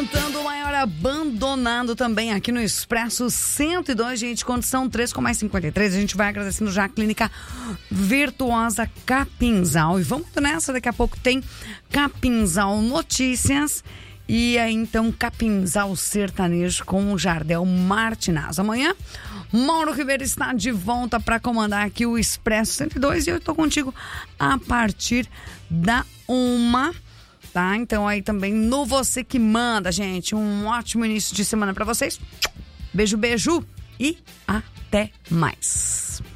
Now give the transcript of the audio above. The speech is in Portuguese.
cantando o maior abandonado também aqui no Expresso 102, gente, condição 3 com mais 53. A gente vai agradecendo já a Clínica Virtuosa Capinzal. E vamos nessa, daqui a pouco tem Capinzal Notícias. E aí, então, Capinzal Sertanejo com o Jardel Martinaz. Amanhã, Mauro Ribeiro está de volta para comandar aqui o Expresso 102 e eu estou contigo a partir da 1h. Tá? Então aí também no Você Que Manda, gente. Um ótimo início de semana para vocês. Beijo, beijo e até mais.